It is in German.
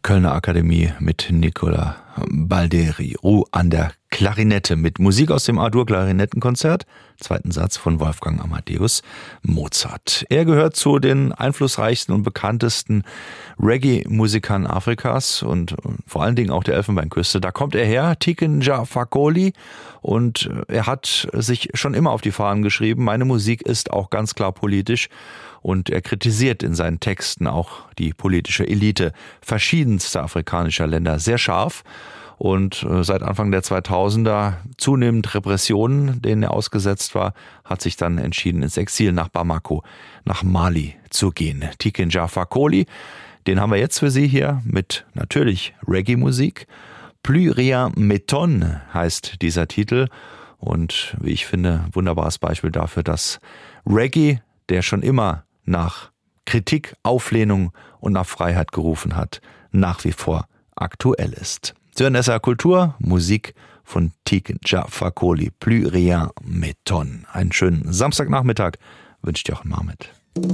Kölner Akademie mit Nicola Balderi. Ruh an der Klarinette mit Musik aus dem A-Dur-Klarinettenkonzert, zweiten Satz von Wolfgang Amadeus Mozart. Er gehört zu den einflussreichsten und bekanntesten Reggae-Musikern Afrikas und vor allen Dingen auch der Elfenbeinküste. Da kommt er her, Tiken Jah Fakoly, und er hat sich schon immer auf die Fahnen geschrieben, meine Musik ist auch ganz klar politisch, und er kritisiert in seinen Texten auch die politische Elite verschiedenster afrikanischer Länder sehr scharf. Und seit Anfang der 2000er zunehmend Repressionen, denen er ausgesetzt war, hat sich dann entschieden, ins Exil nach Bamako, nach Mali zu gehen. Tiken Jah Fakoly, den haben wir jetzt für Sie hier mit natürlich Reggae-Musik. Plus rien m'étonne heißt dieser Titel und wie ich finde, wunderbares Beispiel dafür, dass Reggae, der schon immer nach Kritik, Auflehnung und nach Freiheit gerufen hat, nach wie vor aktuell ist. Sur NSR Kultur, Musik von Tiken Jah Fakoly, Plus rien m'étonne. Einen schönen Samstagnachmittag wünscht Jochen Marmit.